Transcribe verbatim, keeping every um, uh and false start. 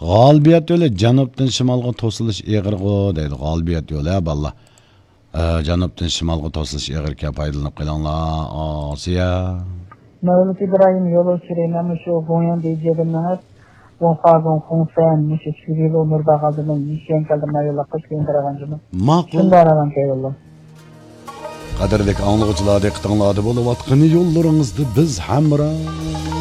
G'olibiyat yo'li janubdan shimolga to'silish eg'irg'u deydi. G'olibiyat yo'li ha balla. Janubdan shimolga to'silish eg'irga foydalanib qilinglar. Osiya. Mevlüt İbrahim yolu süreyim şu Goyan diyeceğimler. On fazon konsen mişi sürüyle onur bağadının işen kaldım ayola kış gönderagancımı. Ma'qul. Şunda aragan keyollar. Qadrdagi anglag'uchilar diqqatingizda bo'lib atqani yo'llaringizda biz hamroh